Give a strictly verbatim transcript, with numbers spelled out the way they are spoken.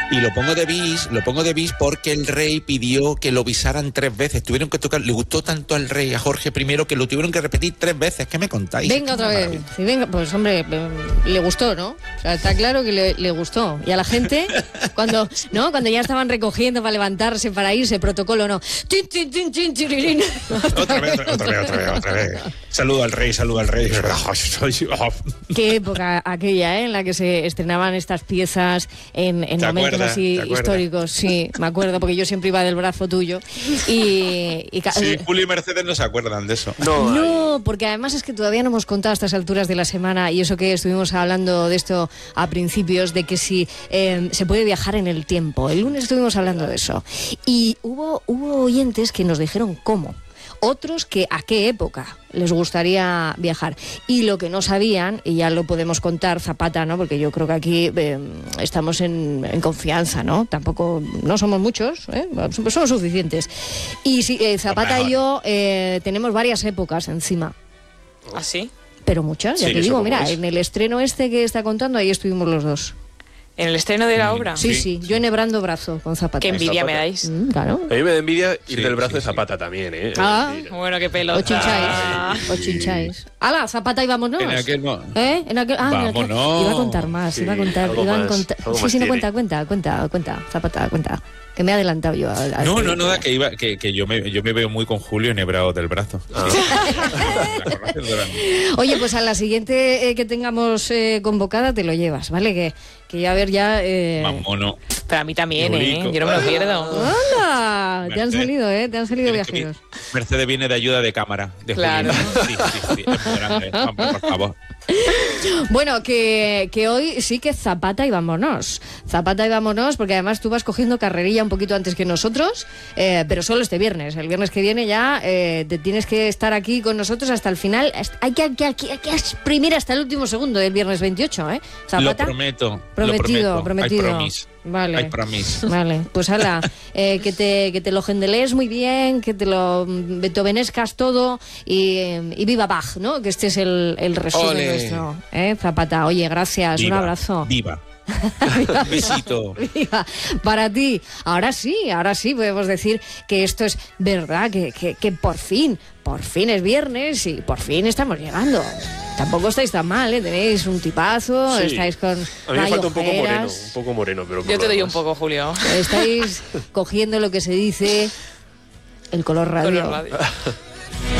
Y lo pongo de bis, lo pongo de bis porque el rey pidió que lo visaran tres veces. Tuvieron que tocar, le gustó tanto al rey, a Jorge primero, que lo tuvieron que repetir tres veces. ¿Qué me contáis? Venga otra vez. Sí, venga, pues hombre, le gustó, ¿no? O sea, está claro que le, le gustó. Y a la gente, cuando, ¿no? Cuando ya estaban recogiendo para levantarse, para irse, protocolo, ¿no? Tin, tin, tin, tin, tirirín. Otra vez, otra vez, otra vez, otra vez. Saludo al rey, saludo al rey. Qué época aquella, ¿eh? En la que se estrenaban estas piezas en, en momentos así históricos. Sí, me acuerdo, porque yo siempre iba del brazo tuyo. Y, y sí, Julio y Mercedes no se acuerdan de eso. No, no, porque además es que todavía no hemos contado a estas alturas de la semana, y eso que estuvimos hablando de esto a principios, de que si eh, se puede viajar en el tiempo. El lunes estuvimos hablando de eso. Y hubo, hubo oyentes que nos dijeron cómo. Otros que a qué época les gustaría viajar. Y lo que no sabían, y ya lo podemos contar, Zapata, ¿no? Porque yo creo que aquí eh, estamos en, en confianza, ¿no? Tampoco, no somos muchos, ¿eh? Somos suficientes. Y sí, eh, Zapata y yo eh, tenemos varias épocas encima. ¿Ah, sí? Pero muchas, ya sí, te digo, mira, es. en el estreno este que está contando, ahí estuvimos los dos. ¿En el estreno de la obra? Sí, sí, yo enhebrando brazo con Zapata. Qué envidia me dais. Mm, claro. A mí me da envidia ir Sí, del brazo sí, de sí. Zapata también, ¿eh? Ah, Bueno, qué pelota. o chincháis, o chincháis. ¡Hala, Zapata y vámonos! En aquel no. ¿Eh? En aquel, ah, en aquel- Vámonos. iba a contar más, Sí, iba a contar, algo iba a más, contar. algo Sí, más sí, no, tiene. cuenta, cuenta, cuenta, cuenta, Zapata, cuenta. Que me he adelantado yo. A, a No, este- no, no, que, iba, que, que yo, me, yo me veo muy con Julio enhebrado del brazo. Ah. Sí. La conoces, Durán. Oye, pues a la siguiente eh, que tengamos eh, convocada te lo llevas, ¿vale? Que, que ya a ver ya... Eh... Vámonos. Pero a mí también, ¿eh? Julico. Yo no me lo pierdo. ¡Anda! Te han Mercedes. salido, ¿eh? Te han salido Tienes que- viajeros. Mercedes viene de ayuda de cámara. De Claro. Julio. Sí, sí, sí. Es muy grande. Vamos, por favor. Bueno, que, que hoy sí que Zapata y vámonos. Zapata y vámonos, porque además tú vas cogiendo carrerilla un poquito antes que nosotros, eh, pero solo este viernes. El viernes que viene ya eh, te tienes que estar aquí con nosotros hasta el final. Hay que, hay que, hay que, hay que exprimir hasta el último segundo del viernes veintiocho, ¿eh? Lo Zapata. prometo. Prometido, lo prometo. prometido. I promise. Vale. I promise. Vale, pues ala, eh, que, te, que te lo gendelees muy bien, que te lo beethovenescas todo y, y viva Bach, ¿no? Que este es el, el resumen Ole. nuestro, ¿eh? Zapata, oye, gracias, Viva, un abrazo. Viva. Viva, Un besito. viva. Para ti, ahora sí, ahora sí podemos decir que esto es verdad, que, que, que por fin, por fin es viernes y por fin estamos llegando. Tampoco estáis tan mal, ¿eh? Tenéis un tipazo, Sí. estáis con... A mí me hay falta un poco moreno, ojeras. un poco moreno, pero... por Yo lo te doy un demás. poco, Julio. Estáis cogiendo lo que se dice el color radio. Con el radio.